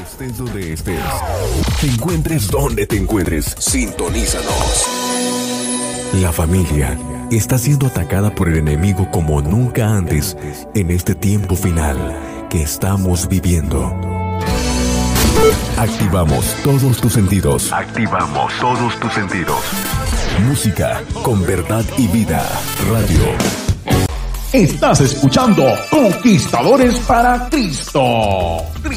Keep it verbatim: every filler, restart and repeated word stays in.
Estés donde estés, te encuentres donde te encuentres, sintonízanos. La familia está siendo atacada por el enemigo como nunca antes en este tiempo final que estamos viviendo. Activamos todos tus sentidos. Activamos todos tus sentidos. Música con verdad y vida. Radio. Estás escuchando Conquistadores para Cristo.